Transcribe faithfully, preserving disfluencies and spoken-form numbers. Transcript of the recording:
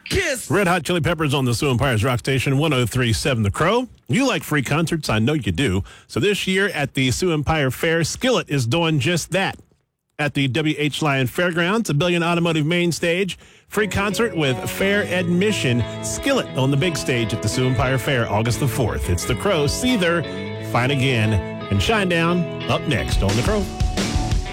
Kiss. Red Hot Chili Peppers on the Sioux Empires Rock Station, one oh three point seven The Crow. You like free concerts? I know you do. So this year at the Sioux Empire Fair, Skillet is doing just that. At the W H Lyon Fairgrounds, a Billion Automotive main stage, free concert with fair admission. Skillet on the big stage at the Sioux Empire Fair, August the fourth. It's The Crow, Seether, Fight Again, and Shinedown up next on The Crow.